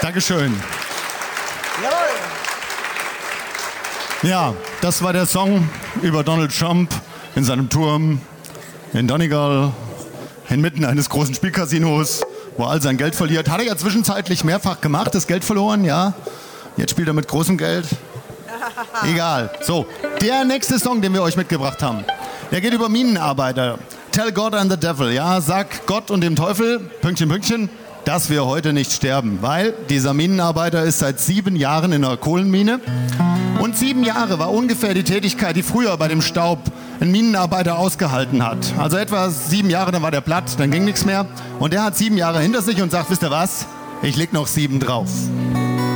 Dankeschön. Ja, das war der Song über Donald Trump in seinem Turm in Donegal, inmitten eines großen Spielcasinos, wo er all sein Geld verliert. Hat er ja zwischenzeitlich mehrfach gemacht, das Geld verloren, ja. Jetzt spielt er mit großem Geld. Egal. So, der nächste Song, den wir euch mitgebracht haben, der geht über Minenarbeiter. Tell God and the Devil, ja, sag Gott und dem Teufel, Pünktchen, Pünktchen, dass wir heute nicht sterben, weil dieser Minenarbeiter ist seit 7 Jahren in einer Kohlenmine und 7 Jahre war ungefähr die Tätigkeit, die früher bei dem Staub ein Minenarbeiter ausgehalten hat. Also etwa 7 Jahre, dann war der platt, dann ging nichts mehr und der hat 7 Jahre hinter sich und sagt, wisst ihr was, ich leg noch 7 drauf.